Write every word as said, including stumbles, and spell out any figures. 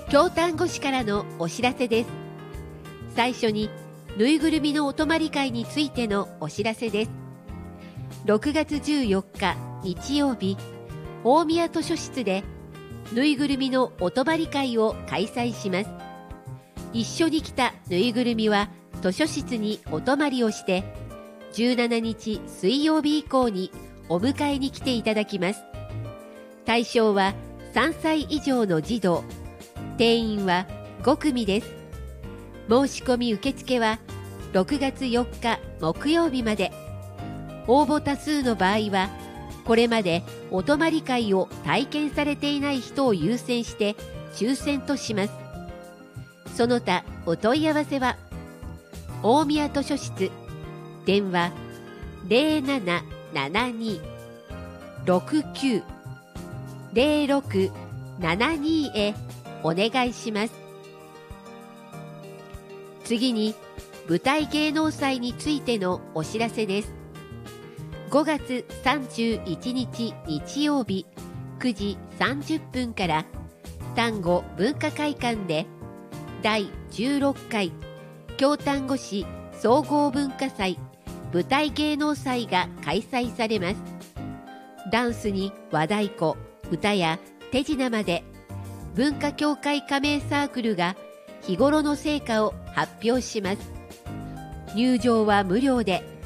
京丹後市からのお知らせです。最初にぬいぐるみのお泊まり会についてのお知らせです。ろくがつじゅうよっか日曜日、大宮図書室でぬいぐるみのお泊まり会を開催します。一緒に来たぬいぐるみは図書室にお泊まりをして、じゅうしちにち水曜日以降にお迎えに来ていただきます。対象はさんさい以上の児童、定員はごくみです。申し込み受付はろくがつよっか木曜日まで。応募多数の場合は、これまでお泊まり会を体験されていない人を優先して抽選とします。その他お問い合わせは、大宮図書室、電話 ゼロななななに ろくきゅう ゼロろくななに へお願いします。次に舞台芸能祭についてのお知らせです。ごがつさんじゅういちにち日曜日くじさんじゅっぷんから丹後文化会館でだいじゅうろっかい京丹後市総合文化祭舞台芸能祭が開催されます。ダンスに和太鼓、歌や手品まで、文化協会加盟サークルが日頃の成果を発表します。入場は無料で、